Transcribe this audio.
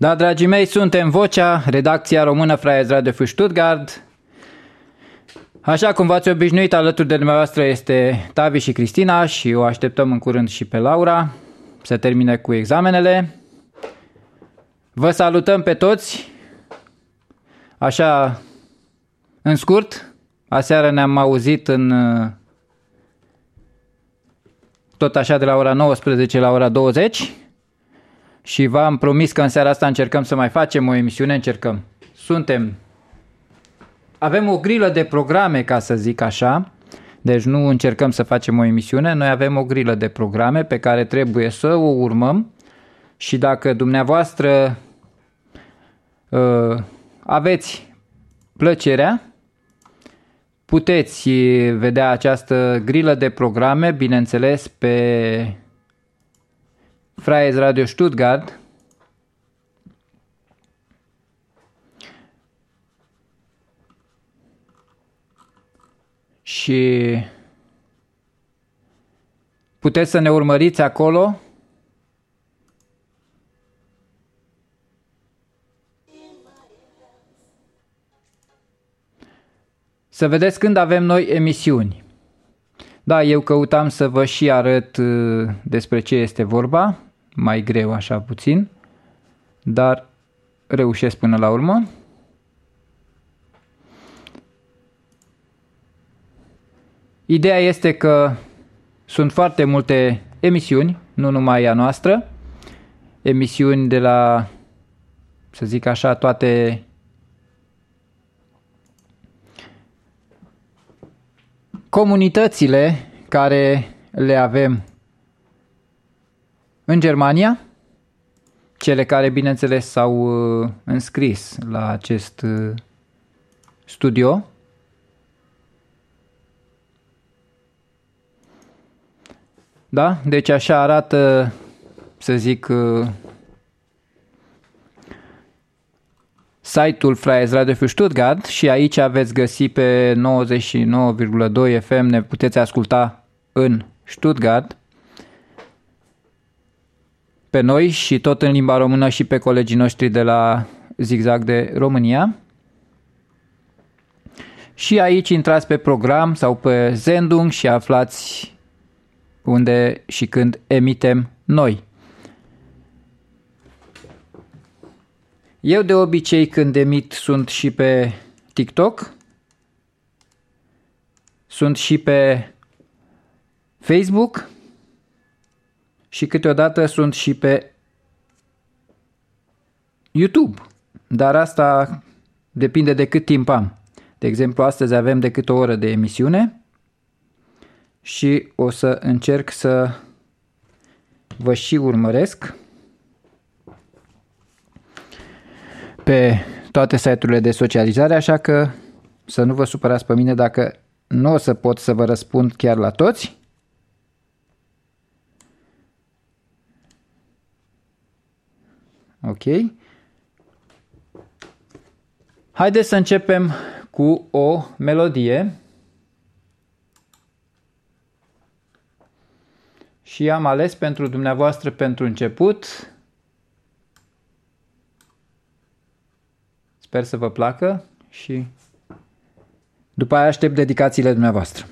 Da, dragii mei, suntem Vocea, redacția română Freies Radio für Stuttgart. Așa cum v-ați obișnuit, alături de dumneavoastră este Tavi și Cristina și o așteptăm în curând și pe Laura să termine cu examenele. Vă salutăm pe toți, așa, în scurt. Aseară ne-am auzit tot așa de la ora 19 la ora 20 și v-am promis că în seara asta încercăm să mai facem o emisiune, avem o grilă de programe, ca să zic așa, deci nu încercăm să facem o emisiune, noi avem o grilă de programe pe care trebuie să o urmăm și dacă dumneavoastră aveți plăcerea, puteți vedea această grilă de programe, bineînțeles, pe Freies Radio Stuttgart. Și puteți să ne urmăriți acolo. Să vedeți când avem noi emisiuni. Da, eu căutam să vă și arăt despre ce este vorba, mai greu așa puțin, dar reușesc până la urmă. Ideea este că sunt foarte multe emisiuni, nu numai a noastră, emisiuni de la, să zic așa, toate comunitățile care le avem în Germania, cele care, bineînțeles, s-au înscris la acest studio. Da? Deci așa arată, să zic, site-ul Freies Radio für Stuttgart și aici veți găsi pe 99,2 FM, ne puteți asculta în Stuttgart, pe noi și tot în limba română și pe colegii noștri de la Zigzag de România. Și aici intrați pe program sau pe Sendung și aflați unde și când emitem noi. Eu de obicei când emit sunt și pe TikTok, sunt și pe Facebook și câteodată sunt și pe YouTube. Dar asta depinde de cât timp am. De exemplu, astăzi avem decât o oră de emisiune și o să încerc să vă și urmăresc pe toate site-urile de socializare, așa că să nu vă supărați pe mine dacă nu o să pot să vă răspund chiar la toți. Ok. Haideți să începem cu o melodie. Și am ales pentru dumneavoastră pentru început. Sper să vă placă și după aia aștept dedicațiile dumneavoastră.